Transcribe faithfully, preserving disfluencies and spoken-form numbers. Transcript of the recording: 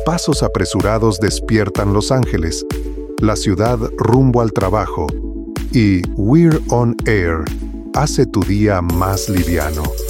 pasos apresurados despiertan Los Ángeles, la ciudad rumbo al trabajo, y We're on Air hace tu día más liviano.